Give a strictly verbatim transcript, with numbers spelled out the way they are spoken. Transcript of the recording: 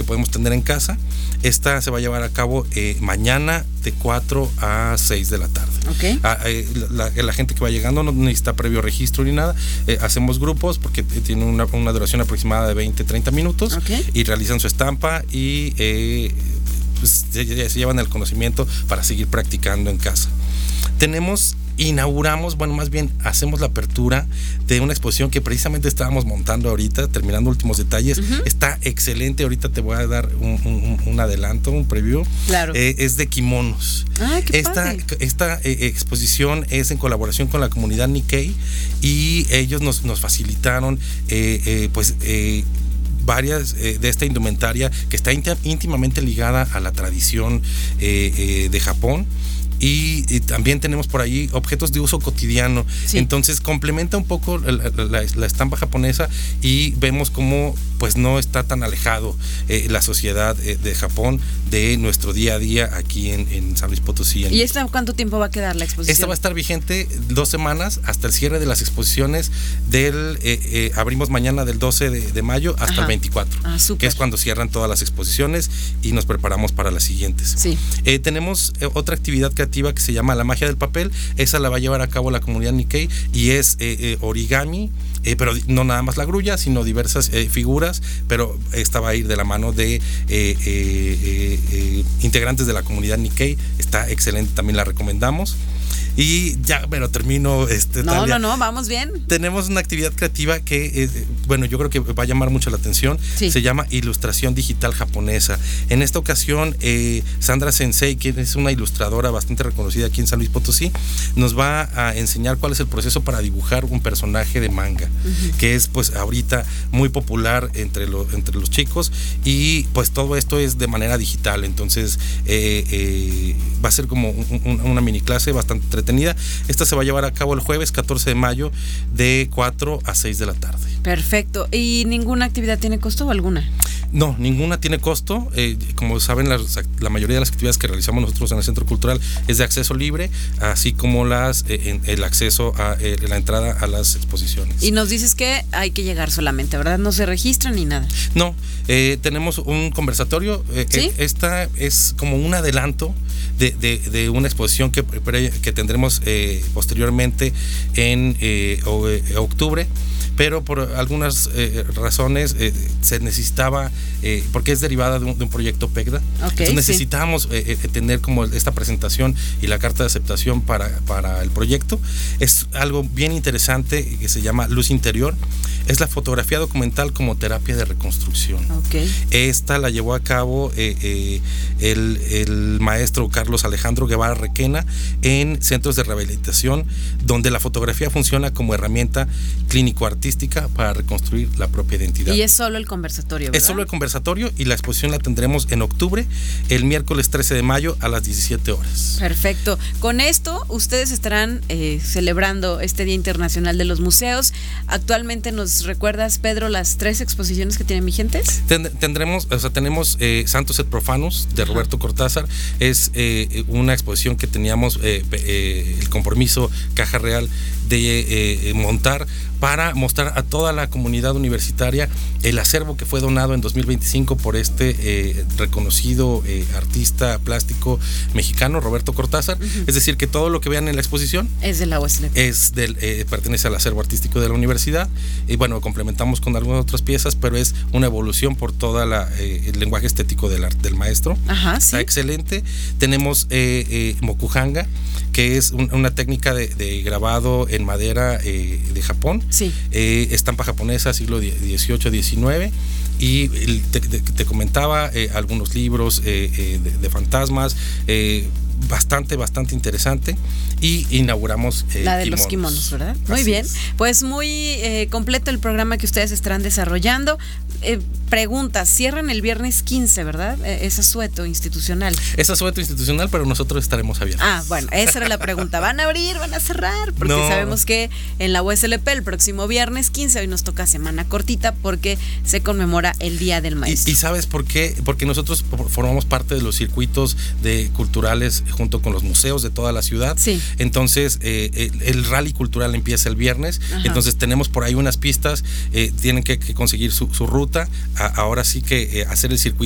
podemos tener en casa. Esta se va a llevar a cabo eh, mañana de cuatro a seis de la tarde. Okay. Ah, eh, la, la, la gente que va llegando no necesita previo registro ni nada. Eh, hacemos grupos porque tiene una, una duración aproximada de veinte a treinta minutos. Okay. Y realizan su estampa y eh, pues, se, se llevan el conocimiento para seguir practicando en casa. Tenemos Inauguramos, bueno, más bien hacemos la apertura de una exposición que precisamente estábamos montando ahorita, terminando últimos detalles. Uh-huh. Está excelente, ahorita te voy a dar un, un, un adelanto, un preview. Claro. Eh, es de kimonos. Ah, qué esta padre. esta eh, exposición es en colaboración con la comunidad Nikkei y ellos nos, nos facilitaron eh, eh, pues eh, varias eh, de esta indumentaria que está íntimamente ligada a la tradición eh, eh, de Japón. Y, y también tenemos por ahí objetos de uso cotidiano. Sí. Entonces complementa un poco la, la, la estampa japonesa y vemos cómo pues no está tan alejado eh, la sociedad eh, de Japón de nuestro día a día aquí en, en San Luis Potosí. ¿Y esta cuánto tiempo va a quedar la exposición? Esta va a estar vigente dos semanas hasta el cierre de las exposiciones del eh, eh, abrimos mañana del doce de mayo hasta Ajá. el veinticuatro, ah, que es cuando cierran todas las exposiciones y nos preparamos para las siguientes. Sí. Eh, tenemos eh, otra actividad que que se llama La Magia del Papel. Esa la va a llevar a cabo la comunidad Nikkei y es eh, eh, origami, eh, pero no nada más la grulla, sino diversas eh, figuras, pero esta va a ir de la mano de eh, eh, eh, eh, integrantes de la comunidad Nikkei. Está excelente, también la recomendamos. Y ya, pero termino. Este, no, Talia. no, no, vamos bien. Tenemos una actividad creativa que, eh, bueno, yo creo que va a llamar mucho la atención. Sí. Se llama Ilustración Digital Japonesa. En esta ocasión, eh, Sandra Sensei, quien es una ilustradora bastante reconocida aquí en San Luis Potosí, nos va a enseñar cuál es el proceso para dibujar un personaje de manga, uh-huh. que es pues ahorita muy popular entre, lo, entre los chicos, y pues todo esto es de manera digital. Entonces eh, eh, va a ser como un, un, una mini clase bastante entretenida. Esta se va a llevar a cabo el jueves catorce de mayo de cuatro a seis de la tarde. Perfecto. ¿Y ninguna actividad tiene costo o alguna? No, ninguna tiene costo. Eh, como saben, la, la mayoría de las actividades que realizamos nosotros en el Centro Cultural es de acceso libre, así como las eh, en, el acceso a eh, la entrada a las exposiciones. Y nos dices que hay que llegar solamente, ¿verdad? No se registran ni nada. No, eh, tenemos un conversatorio. Eh, ¿Sí? Esta es como un adelanto de, de, de una exposición que, que tendremos eh, posteriormente en eh, octubre. Pero por algunas eh, razones eh, se necesitaba, eh, porque es derivada de un, de un proyecto PECDA, okay, entonces necesitábamos sí. eh, eh, tener como esta presentación y la carta de aceptación para, para el proyecto. Es algo bien interesante que se llama Luz Interior. Es la fotografía documental como terapia de reconstrucción. Okay. Esta la llevó a cabo eh, eh, el, el maestro Carlos Alejandro Guevara Requena en centros de rehabilitación, donde la fotografía funciona como herramienta clínico-artística para reconstruir la propia identidad. Y es solo el conversatorio, ¿verdad? Es solo el conversatorio y la exposición la tendremos en octubre, el miércoles trece de mayo a las diecisiete horas. Perfecto. Con esto, ustedes estarán eh, celebrando este Día Internacional de los Museos. Actualmente, ¿nos recuerdas, Pedro, las tres exposiciones que tienen vigentes? Ten, tendremos, o sea, tenemos eh, Santos et Profanos de Roberto Ajá. Cortázar. Es eh, una exposición que teníamos eh, eh, el compromiso Caja Real de eh, montar para mostrar a toda la comunidad universitaria el acervo que fue donado en dos mil veinticinco por este eh, reconocido eh, artista plástico mexicano, Roberto Cortázar. Uh-huh. Es decir, que todo lo que vean en la exposición es de la U S L P. Es del, eh, pertenece al acervo artístico de la universidad. Y bueno, complementamos con algunas otras piezas, pero es una evolución por todo eh, el lenguaje estético del, del maestro. Ajá, Está sí. excelente. Tenemos eh, eh, Mokuhanga, que es un, una técnica de, de grabado en madera eh, de Japón. Sí. Eh, estampa japonesa, siglo dieciocho diecinueve. Y te, te, te comentaba eh, algunos libros eh, eh, de, de fantasmas, eh, bastante, bastante interesante. Y inauguramos eh, la de kimonos. los kimonos, ¿verdad? Así muy bien. Es. Pues muy eh, completo el programa que ustedes estarán desarrollando. Eh, pregunta, cierran el viernes quince, ¿verdad? Eh, es asueto institucional. Es asueto institucional, pero nosotros estaremos abiertos. Ah, bueno, esa era la pregunta. ¿Van a abrir? ¿Van a cerrar? Porque no. sabemos que en la U S L P el próximo viernes quince, hoy nos toca semana cortita porque se conmemora el Día del Maestro. ¿Y, y sabes por qué? Porque nosotros formamos parte de los circuitos de culturales junto con los museos de toda la ciudad. Sí. Entonces, eh, el, el rally cultural empieza el viernes. Ajá. Entonces, tenemos por ahí unas pistas. Eh, tienen que, que conseguir su, su ruta. A, ahora sí que eh, hacer el circuito